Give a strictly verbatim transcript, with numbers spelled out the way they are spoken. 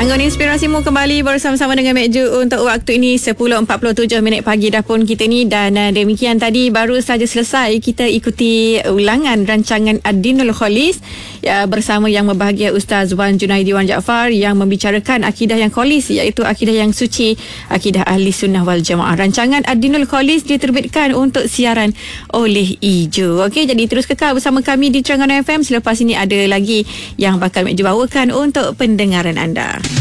Gangguan Inspirasimu kembali bersama-sama dengan Mek Ju untuk waktu ini sepuluh empat puluh tujuh minit pagi dah pun kita ni. Dan uh, demikian tadi baru saja selesai kita ikuti ulangan rancangan Ad-Dinul Khalis ya, bersama yang berbahagia Ustaz Wan Junaidi Wan Jaafar yang membicarakan akidah yang khalis, iaitu akidah yang suci, akidah Ahli Sunnah wal Jamaah. Rancangan Ad-Dinul Khalis diterbitkan untuk siaran oleh Ijo. Okey, jadi terus kekal bersama kami di Terengganu F M. Selepas ini ada lagi yang bakal Mek Ju bawakan untuk pendengaran anda.